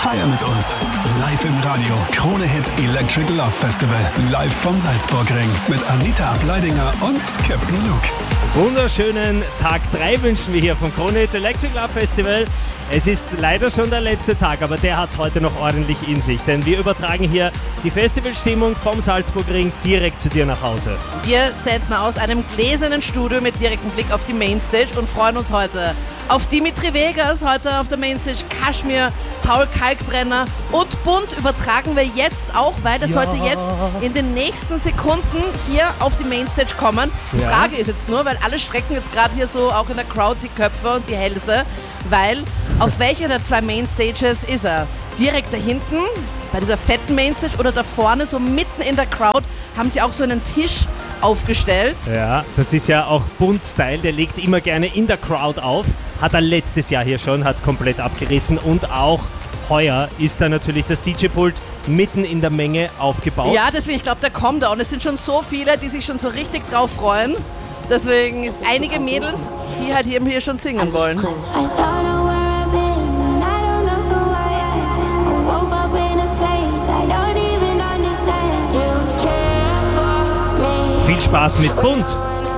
Feier mit uns. Live im Radio. Krone Hit Electric Love Festival. Live vom Salzburgring. Mit Anita Ableidinger und Captain Luke. Wunderschönen Tag 3 wünschen wir hier vom Krone Hit Electric Love Festival. Es ist leider schon der letzte Tag, aber der hat es heute noch ordentlich in sich. Denn wir übertragen hier die Festivalstimmung vom Salzburgring direkt zu dir nach Hause. Wir senden aus einem gläsernen Studio mit direktem Blick auf die Mainstage und freuen uns heute auf Dimitri Vegas, heute auf der Mainstage Kaschmir, Paul Kalkbrenner und Bunt übertragen wir jetzt auch, weil das heute jetzt in den nächsten Sekunden hier auf die Mainstage kommen. Die Frage ist jetzt nur, weil alle strecken jetzt gerade hier so auch in der Crowd die Köpfe und die Hälse, weil auf welcher der zwei Mainstages ist er? Direkt da hinten, bei dieser fetten Mainstage oder da vorne, so mitten in der Crowd, haben sie auch so einen Tisch aufgestellt. Ja, das ist ja auch Bunt-Style, der legt immer gerne in der Crowd auf. Hat er letztes Jahr hier schon, hat komplett abgerissen und auch heuer ist da natürlich das DJ-Pult mitten in der Menge aufgebaut. Ja, deswegen, ich glaube, der kommt da und es sind schon so viele, die sich schon so richtig drauf freuen. Deswegen einige Mädels, die halt hier schon singen wollen. Viel Spaß mit Bunt!